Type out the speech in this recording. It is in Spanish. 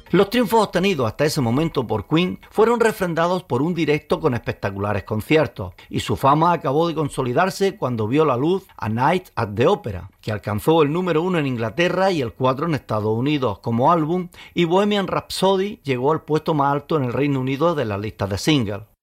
Los triunfos obtenidos hasta ese momento por Queen fueron refrendados por un directo con espectaculares conciertos, y su fama acabó de consolidarse cuando vio la luz A Night at the Opera, que alcanzó el número 1 en Inglaterra y el 4 en Estados Unidos como álbum, y Bohemian Rhapsody llegó al puesto más alto en el Reino Unido de las listas de singles.